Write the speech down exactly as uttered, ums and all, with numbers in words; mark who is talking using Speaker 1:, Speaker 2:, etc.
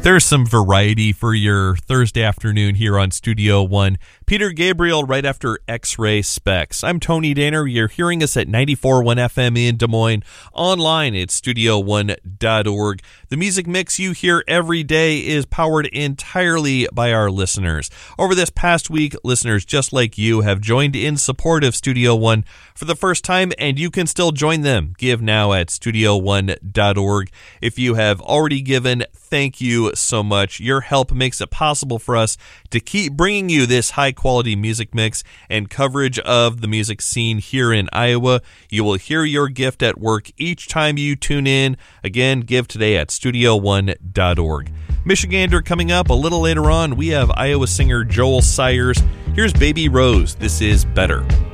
Speaker 1: There's some variety for your Thursday afternoon here on Studio One. Peter Gabriel right after X-Ray Specs. I'm Tony Danner. You're hearing us at ninety-four point one F M in Des Moines, online at studio one dot org. The music mix you hear every day is powered entirely by our listeners. Over this past week, listeners just like you have joined in support of Studio One for the first time, and you can still join them. Give now at studio one dot org. If you have already given, thank you so much. Your help makes it possible for us to keep bringing you this high-quality music mix and coverage of the music scene here in Iowa. You will hear your gift at work each time you tune in. Again, give today at studio one dot org. Michigander coming up a little later on. We have Iowa singer Joel Sayers. Here's Baby Rose. This is Better.